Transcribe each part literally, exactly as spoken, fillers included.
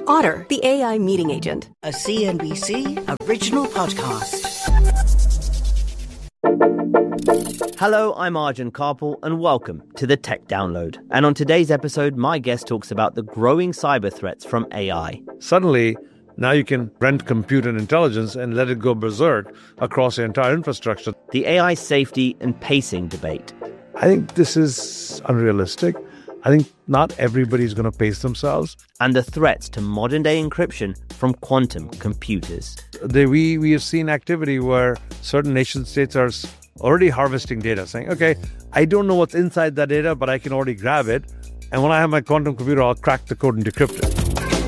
Otter, the A I meeting agent. A C N B C original podcast. Hello, I'm Arjun Karpal, and welcome to the Tech Download. And on today's episode, my guest talks about the growing cyber threats from A I. Suddenly, now you can rent compute and intelligence and let it go berserk across the entire infrastructure. The A I safety and pacing debate. I think this is unrealistic. I think not everybody's going to pace themselves. And the threats to modern-day encryption from quantum computers. They, we, we have seen activity where certain nation states are already harvesting data, saying, okay, I don't know what's inside that data, but I can already grab it. And when I have my quantum computer, I'll crack the code and decrypt it.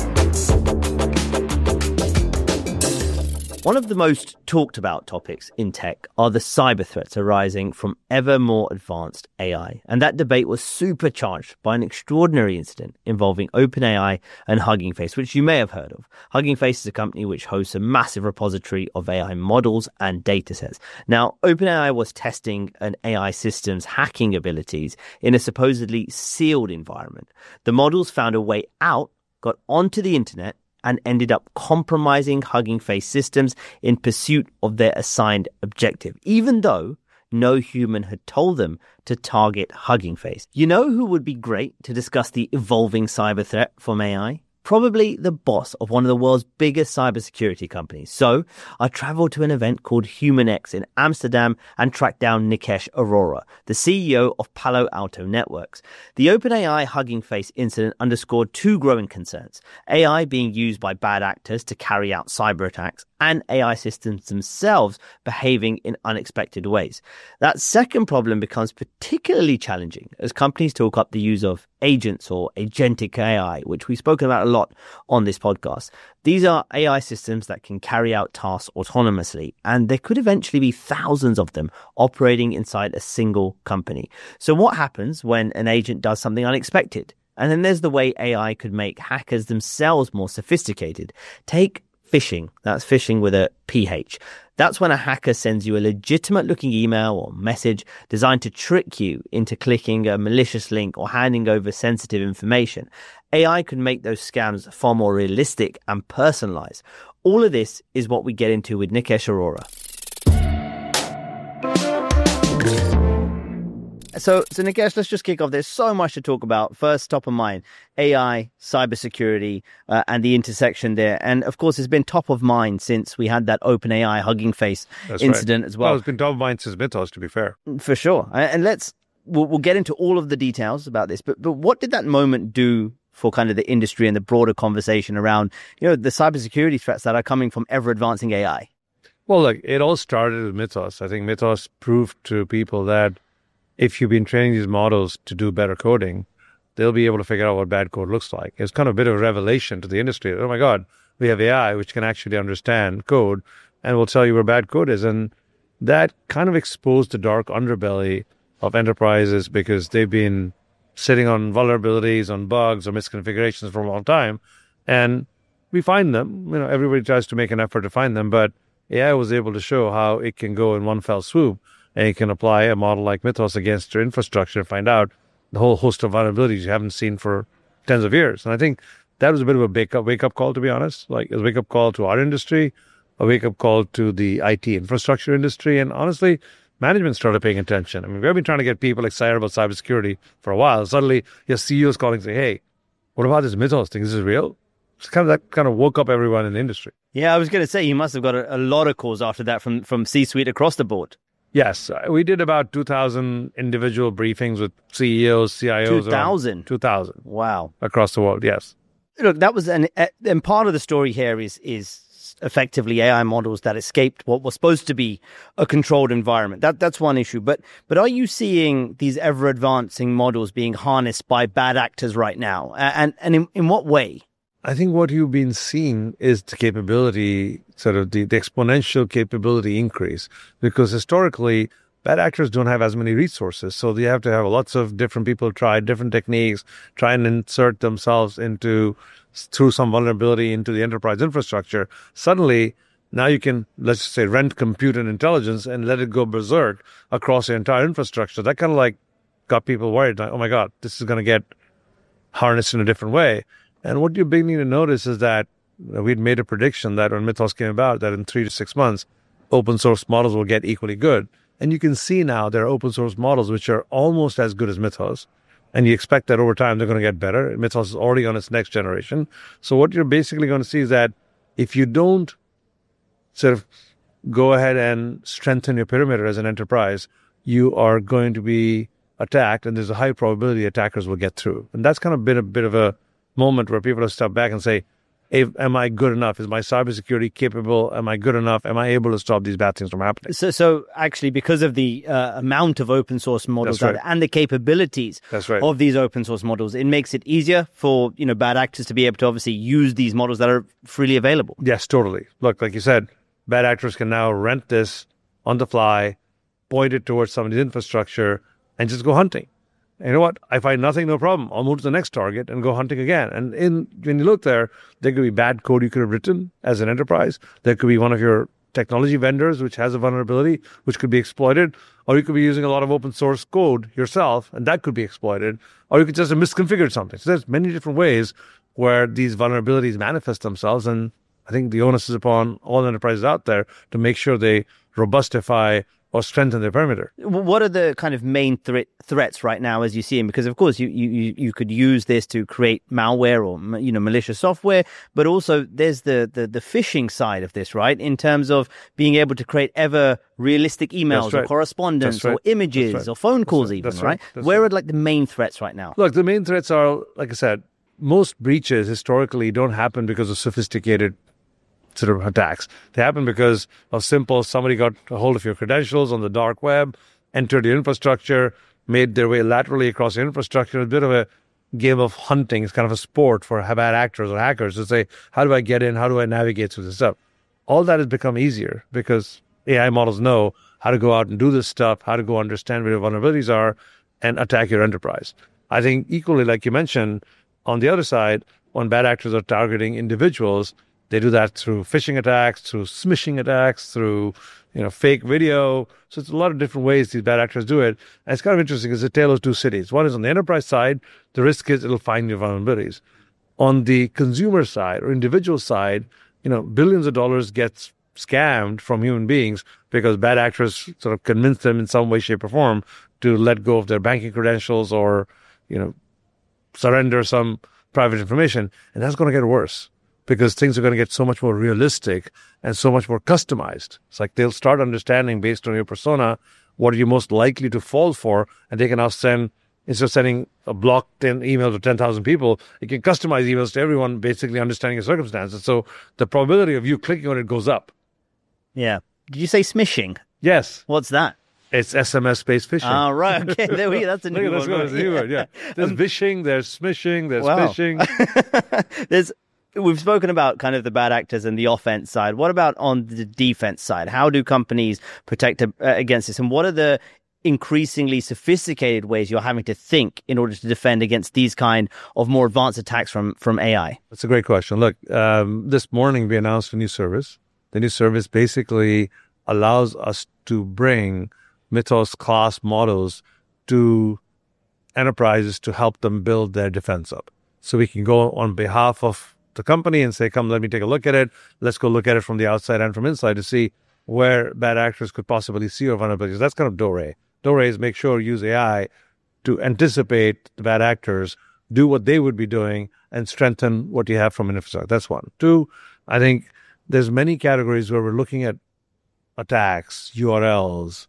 One of the most talked about topics in tech are the cyber threats arising from ever more advanced A I. And that debate was supercharged by an extraordinary incident involving OpenAI and Hugging Face, which you may have heard of. Hugging Face is a company which hosts a massive repository of A I models and datasets. Now, OpenAI was testing an A I system's hacking abilities in a supposedly sealed environment. The models found a way out, got onto the internet, and ended up compromising Hugging Face systems in pursuit of their assigned objective, even though no human had told them to target Hugging Face. You know who would be great to discuss the evolving cyber threat from A I? Probably the boss of one of the world's biggest cybersecurity companies. So I traveled to an event called HumanX in Amsterdam and tracked down Nikesh Arora, the C E O of Palo Alto Networks. The OpenAI Hugging Face incident underscored two growing concerns: A I being used by bad actors to carry out cyber attacks, and A I systems themselves behaving in unexpected ways. That second problem becomes particularly challenging as companies talk up the use of agents or agentic A I, which we've spoken about a lot on this podcast. These are A I systems that can carry out tasks autonomously, and there could eventually be thousands of them operating inside a single company. So what happens when an agent does something unexpected? And then there's the way A I could make hackers themselves more sophisticated. Take phishing. That's phishing with a P H. That's when a hacker sends you a legitimate looking email or message designed to trick you into clicking a malicious link or handing over sensitive information. A I could make those scams far more realistic and personalized. All of this is what we get into with Nikesh Arora. So, so Nikesh, let's just kick off. There's so much to talk about. First, top of mind, A I, cybersecurity, uh, and the intersection there. And of course, it's been top of mind since we had that OpenAI Hugging Face That's incident right. as well. Well, it's been top of mind since Mythos, to be fair. For sure. And let's, we'll, we'll get into all of the details about this. But, but what did that moment do for kind of the industry and the broader conversation around, you know, the cybersecurity threats that are coming from ever advancing A I? Well, look, it all started with Mythos. I think Mythos proved to people that if you've been training these models to do better coding, they'll be able to figure out what bad code looks like. It's kind of a bit of a revelation to the industry. Oh my God, we have A I which can actually understand code and will tell you where bad code is. And that kind of exposed the dark underbelly of enterprises because they've been sitting on vulnerabilities, on bugs or misconfigurations for a long time. And we find them. You know, everybody tries to make an effort to find them, but A I was able to show how it can go in one fell swoop. And you can apply a model like Mythos against your infrastructure and find out the whole host of vulnerabilities you haven't seen for tens of years. And I think that was a bit of a wake-up, wake-up call, to be honest. Like a wake-up call to our industry, a wake-up call to the I T infrastructure industry. And honestly, management started paying attention. I mean, we've been trying to get people excited about cybersecurity for a while. Suddenly, your C E O's calling and say, hey, what about this Mythos thing? Is this real? It's kind of that kind of woke up everyone in the industry. Yeah, I was going to say, you must have got a, a lot of calls after that from, from C-suite across the board. Yes, we did about two thousand individual briefings with C E Os, C I Os. two thousand? two thousand. Wow. Across the world, yes. Look, that was an, and part of the story here is is effectively A I models that escaped what was supposed to be a controlled environment. That That's one issue. But but are you seeing these ever-advancing models being harnessed by bad actors right now? And, and in, in what way? I think what you've been seeing is the capability, sort of the, the exponential capability increase, because historically, bad actors don't have as many resources. So they have to have lots of different people try different techniques, try and insert themselves into, through some vulnerability into the enterprise infrastructure. Suddenly, now you can, let's just say, rent compute and intelligence and let it go berserk across the entire infrastructure. That kind of like got people worried, like, oh my God, this is going to get harnessed in a different way. And what you're beginning to notice is that we'd made a prediction that when Mythos came about, that in three to six months, open source models will get equally good. And you can see now there are open source models which are almost as good as Mythos. And you expect that over time they're going to get better. Mythos is already on its next generation. So what you're basically going to see is that if you don't sort of go ahead and strengthen your perimeter as an enterprise, you are going to be attacked, and there's a high probability attackers will get through. And that's kind of been a bit of a moment where people have stepped back and say, hey, am I good enough? Is my cybersecurity capable? Am I good enough? Am I able to stop these bad things from happening? So, so actually, because of the uh, amount of open source models right. out there and the capabilities That's right. of these open source models, it makes it easier for, you know, bad actors to be able to obviously use these models that are freely available. Yes, totally. Look, like you said, bad actors can now rent this on the fly, point it towards somebody's infrastructure, and just go hunting. And you know what? I find nothing, no problem. I'll move to the next target and go hunting again. And in when you look there, there could be bad code you could have written as an enterprise. There could be one of your technology vendors which has a vulnerability which could be exploited. Or you could be using a lot of open source code yourself, and that could be exploited. Or you could just have misconfigured something. So there's many different ways where these vulnerabilities manifest themselves. And I think the onus is upon all enterprises out there to make sure they robustify or strengthen their perimeter. What are the kind of main thre- threats right now as you see them? Because, of course, you, you, you could use this to create malware or, you know, malicious software, but also there's the, the, the phishing side of this, right? In terms of being able to create ever realistic emails right. or correspondence right. or images right. or phone calls That's even, right. right? That's Where right. are like the main threats right now? Look, the main threats are, like I said, most breaches historically don't happen because of sophisticated sort of attacks. They happen because of simple, somebody got a hold of your credentials on the dark web, entered your infrastructure, made their way laterally across your infrastructure. It's a bit of a game of hunting. It's kind of a sport for bad actors or hackers to say, how do I get in? How do I navigate through this stuff? All that has become easier because A I models know how to go out and do this stuff, how to go understand where your vulnerabilities are and attack your enterprise. I think equally, like you mentioned, on the other side, when bad actors are targeting individuals, they do that through phishing attacks, through smishing attacks, through, you know, fake video. So it's a lot of different ways these bad actors do it. And it's kind of interesting. It's a tale of two cities. One is on the enterprise side, the risk is it'll find your vulnerabilities. On the consumer side or individual side, you know, billions of dollars gets scammed from human beings because bad actors sort of convince them in some way, shape, or form to let go of their banking credentials or, you know, surrender some private information. And that's going to get worse, because things are going to get so much more realistic and so much more customized. It's like they'll start understanding based on your persona what are you most likely to fall for, and they can now send, instead of sending a blocked in email to ten thousand people, you can customize emails to everyone, basically understanding your circumstances. So the probability of you clicking on it goes up. Yeah. Did you say smishing? Yes. What's that? It's S M S-based phishing. Ah, right. Okay. There we go. That's a new Look, one. that's, that's a new one, yeah. There's phishing, there's smishing, there's Wow. phishing. There's We've spoken about kind of the bad actors and the offense side. What about on the defense side? How do companies protect uh, against this? And what are the increasingly sophisticated ways you're having to think in order to defend against these kind of more advanced attacks from, from A I? That's a great question. Look, um, this morning we announced a new service. The new service basically allows us to bring Mythos class models to enterprises to help them build their defense up. So we can go on behalf of the company and say, come, let me take a look at it. Let's go look at it from the outside and from inside to see where bad actors could possibly see your vulnerabilities. That's kind of DORA. DORA is make sure use A I to anticipate the bad actors, do what they would be doing, and strengthen what you have from an infrastructure. That's one. Two, I think there's many categories where we're looking at attacks, U R Ls,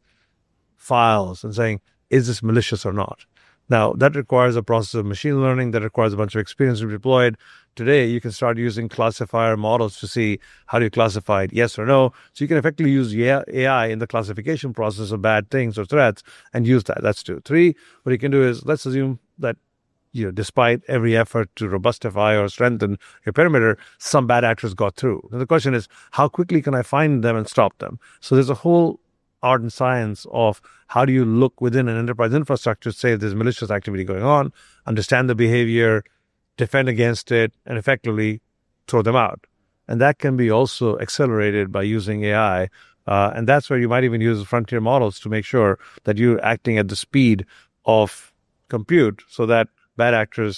files, and saying, is this malicious or not? Now, that requires a process of machine learning, that requires a bunch of experience to be deployed. Today, you can start using classifier models to see how do you classify it, yes or no. So you can effectively use A I in the classification process of bad things or threats and use that. That's two. Three, what you can do is, let's assume that, you know, despite every effort to robustify or strengthen your perimeter, some bad actors got through. And the question is, how quickly can I find them and stop them? So there's a whole art and science of how do you look within an enterprise infrastructure to say if there's malicious activity going on, understand the behavior, defend against it, and effectively throw them out. And that can be also accelerated by using A I. Uh, and that's where you might even use frontier models to make sure that you're acting at the speed of compute so that bad actors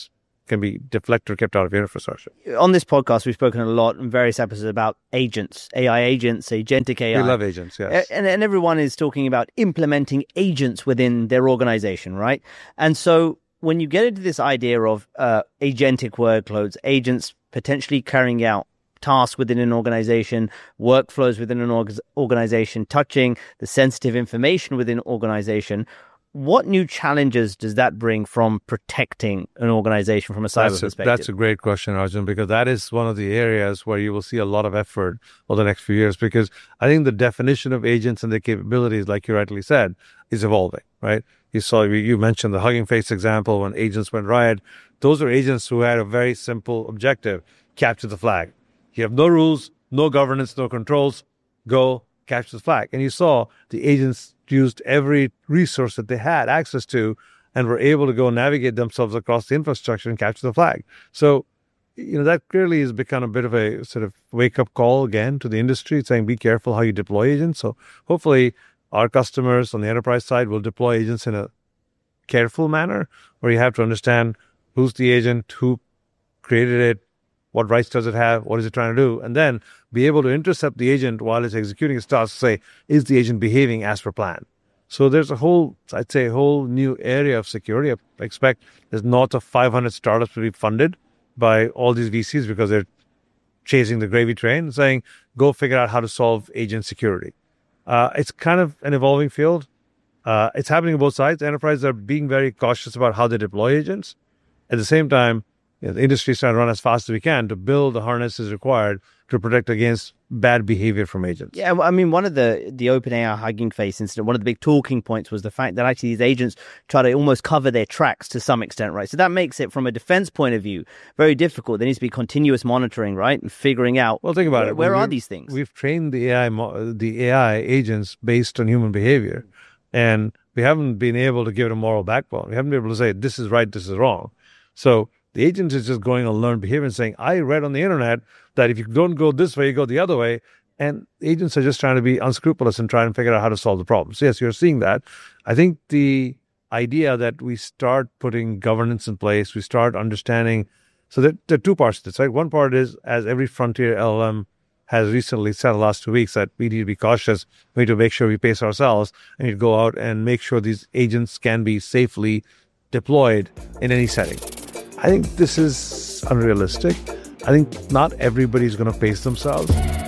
can be deflected or kept out of your infrastructure. On this podcast, we've spoken a lot in various episodes about agents, A I agents, agentic A I. We love agents, yes. And, and everyone is talking about implementing agents within their organization, right? And so when you get into this idea of uh, agentic workloads, agents potentially carrying out tasks within an organization, workflows within an org- organization, touching the sensitive information within an organization, what new challenges does that bring from protecting an organization from a cyber that's a, perspective? That's a great question, Arjun, because that is one of the areas where you will see a lot of effort over the next few years, because I think the definition of agents and their capabilities, like you rightly said, is evolving, right? You saw, you mentioned the Hugging Face example when agents went riot. Those are agents who had a very simple objective: capture the flag. You have no rules, no governance, no controls. Go capture the flag. And you saw the agents used every resource that they had access to and were able to go navigate themselves across the infrastructure and capture the flag. So, you know, that clearly has become a bit of a sort of wake-up call again to the industry, saying be careful how you deploy agents. So hopefully our customers on the enterprise side will deploy agents in a careful manner, where you have to understand who's the agent, who created it, what rights does it have, what is it trying to do, and then be able to intercept the agent while it's executing its task, say, is the agent behaving as per plan? So there's a whole, I'd say, a whole new area of security. I expect there's north of five hundred startups to be funded by all these V Cs because they're chasing the gravy train, saying, go figure out how to solve agent security. Uh, it's kind of an evolving field. Uh, it's happening on both sides. Enterprises are being very cautious about how they deploy agents. At the same time, you know, the industry is trying to run as fast as we can to build the harnesses required to protect against bad behavior from agents. Yeah, I mean, one of the, the OpenAI Hugging Face incident, one of the big talking points was the fact that actually these agents try to almost cover their tracks to some extent, right? So that makes it, from a defense point of view, very difficult. There needs to be continuous monitoring, right? And figuring out, well, think about where, it. where we, are these things? We've trained the A I, mo- the A I agents based on human behavior, and we haven't been able to give it a moral backbone. We haven't been able to say, this is right, this is wrong. So the agent is just going on learned behavior and saying, I read on the internet that if you don't go this way, you go the other way. And agents are just trying to be unscrupulous and trying to figure out how to solve the problem. So yes, you're seeing that. I think the idea that we start putting governance in place, we start understanding. So there, there are two parts to this, right? One part is, as every frontier L L M has recently said the last two weeks, that we need to be cautious. We need to make sure we pace ourselves and you go out and make sure these agents can be safely deployed in any setting. I think this is unrealistic. I think not everybody's going to pace themselves.